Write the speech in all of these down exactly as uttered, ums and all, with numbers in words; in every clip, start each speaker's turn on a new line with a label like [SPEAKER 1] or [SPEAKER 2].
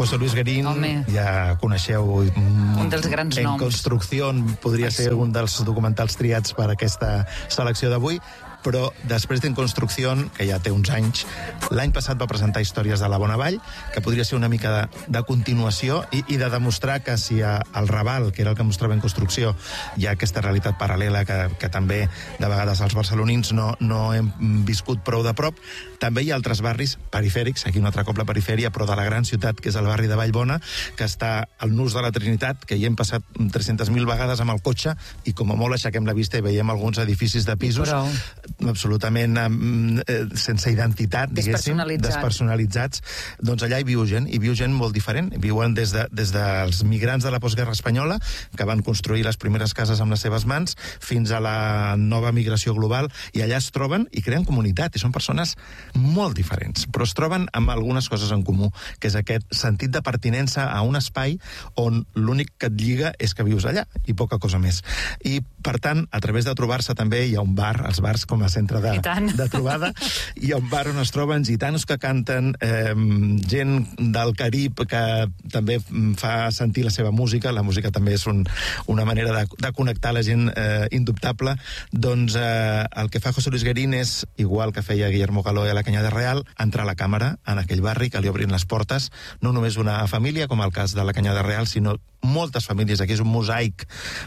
[SPEAKER 1] José Luis Guerín,
[SPEAKER 2] Home.
[SPEAKER 1] ja coneixeu...
[SPEAKER 2] Un dels grans
[SPEAKER 1] En
[SPEAKER 2] noms.
[SPEAKER 1] Construcció podria
[SPEAKER 2] Ai,
[SPEAKER 1] ser
[SPEAKER 2] sí.
[SPEAKER 1] un dels documentals triats per aquesta selecció d'avui, però després d'En Construcció, que ja té uns anys, l'any passat va presentar Històries de la Bona Vall, que podria ser una mica de, de continuació i, i de demostrar que si a, al Raval, que era el que mostrava En Construcció, hi ha aquesta realitat paral·lela que, que també de vegades els barcelonins no, no hem viscut prou de prop, també hi ha altres barris perifèrics, aquí un altre cop la perifèria, però de la gran ciutat, que és el barri de Vallbona, que està al Nus de la Trinitat, que hi hem passat tres-centes mil vegades amb el cotxe i com a molt aixequem la vista i veiem alguns edificis de pisos
[SPEAKER 2] Però...
[SPEAKER 1] absolutament eh, sense identitat, diguéssim,
[SPEAKER 2] Despersonalitzat.
[SPEAKER 1] despersonalitzats. Doncs allà hi viu gent, hi viu gent molt diferent. Viuen des, de, des dels migrants de la postguerra espanyola, que van construir les primeres cases amb les seves mans, fins a la nova migració global, i allà es troben i creen comunitat, i són persones molt diferents, però es troben amb algunes coses en comú, que és aquest sentit de pertinença a un espai on l'únic que et lliga és que vius allà, i poca cosa més. I, per tant, a través de trobar-se també hi ha un bar, els bars com a centre de, de trobada, hi ha un bar on es troben gitanos que canten, eh, gent del Carib que també fa sentir la seva música, la música també és un, una manera de, de connectar la gent eh, indubtable. Doncs eh, el que fa José Luis Guerín és, igual que feia Guillermo Caló a la Canyada Real, entrar a la càmera en aquell barri, que li obrin les portes, no només una família, com el cas de la Canyada Real, sinó moltes famílies. Aquí és un mosaic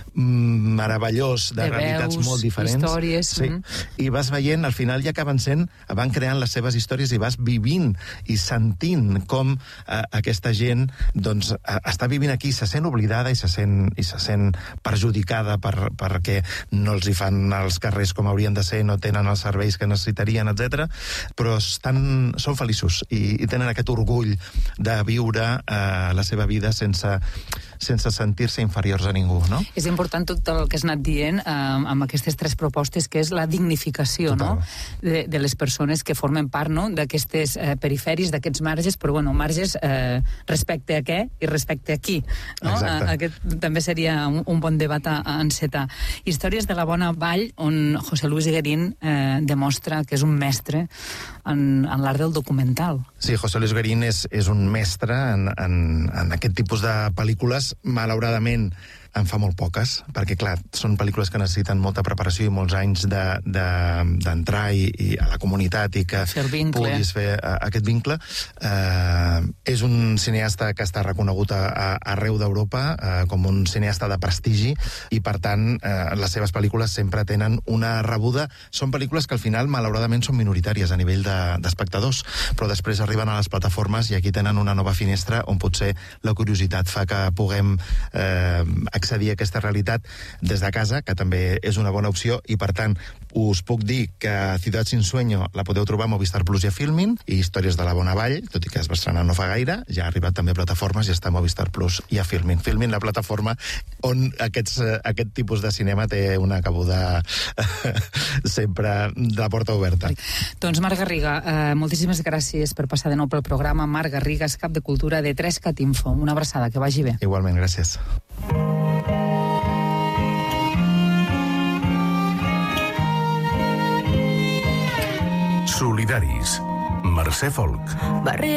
[SPEAKER 1] mm, meravellós de, de realitats
[SPEAKER 2] veus,
[SPEAKER 1] molt diferents.
[SPEAKER 2] Històries.
[SPEAKER 1] Sí. Mm. I vas veient, al final ja acaben sent, van creant les seves històries i vas vivint i sentint com eh, aquesta gent doncs, eh, està vivint aquí, se sent oblidada i se sent, i se sent perjudicada per, perquè no els hi fan els carrers com haurien de ser, no tenen els serveis que necessitarien, etcètera. Però estan, són feliços i, i tenen aquest orgull de viure eh, la seva vida sense, sense sentir-se inferiors a ningú, no?
[SPEAKER 2] És important tot el que has anat dient eh, amb aquestes tres propostes, que és la dignificació, no? de, de les persones que formen part, no? d'aquestes eh, perifèries, d'aquests marges, però bueno, marges eh, respecte a què i respecte a qui. No? A, aquest també seria un, un bon debat a, a encetar. Històries de la Bona Vall, on José Luis Guerín eh, demostra que és un mestre en, en l'art del documental.
[SPEAKER 1] Sí, José Luis Guerín és, és un mestre en, en, en aquest tipus de pel·lícules. Malauradament en fa molt poques, perquè clar, són pel·lícules que necessiten molta preparació i molts anys d'entrar de, de, i, i a la comunitat i que puguis fer uh, aquest vincle. Uh, és un cineasta que està reconegut a, a, arreu d'Europa uh, com un cineasta de prestigi i per tant uh, les seves pel·lícules sempre tenen una rebuda. Són pel·lícules que al final malauradament són minoritàries a nivell d'espectadors, de, però després arriben a les plataformes i aquí tenen una nova finestra on potser la curiositat fa que puguem eh, accedir a aquesta realitat des de casa, que també és una bona opció, i per tant us puc dir que Ciutat sin Sueño la podeu trobar a Movistar Plus i a Filmin, i Històries de la Bona Vall, tot i que es va estrenar no fa gaire, ja ha arribat també a plataformes i està a Movistar Plus i a Filmin. Filmin, la plataforma on aquests, aquest tipus de cinema té una cabuda sempre de la porta oberta.
[SPEAKER 2] Doncs Marc Garriga, eh, moltíssimes gràcies per passar de nou pel programa. Marc Garriga és cap de cultura de tres cat info. Una abraçada, que vagi bé.
[SPEAKER 1] Igualment, gràcies.
[SPEAKER 3] Solidaris. Mercè Folk.